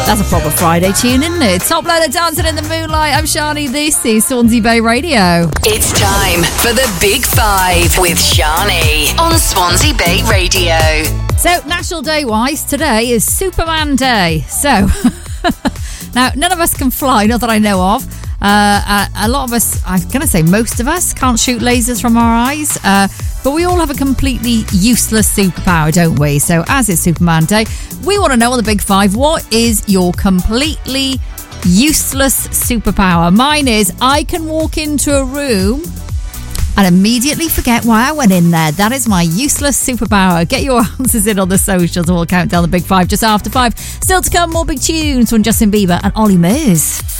That's a proper Friday tune, isn't it? Top loader dancing in the moonlight. I'm Shani. This is Swansea Bay Radio. It's time for the Big Five with Shani on Swansea Bay Radio. So, National Day-wise, today is Superman Day. So, now, none of us can fly, not that I know of. A lot of us, I'm going to say most of us, can't shoot lasers from our eyes. But we all have a completely useless superpower, don't we? So as it's Superman Day, we want to know on the Big Five, what is your completely useless superpower? Mine is I can walk into a room and immediately forget why I went in there. That is my useless superpower. Get your answers in on the socials and we'll count down the Big Five just after 5. Still to come, more big tunes from Justin Bieber and Ollie Murs.